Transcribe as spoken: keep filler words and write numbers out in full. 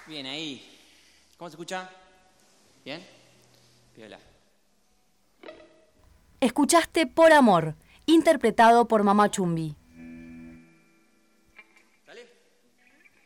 Bien, ahí. ¿Cómo se escucha? ¿Bien? Piola. Escuchaste Por Amor, interpretado por Mamá Chumbi.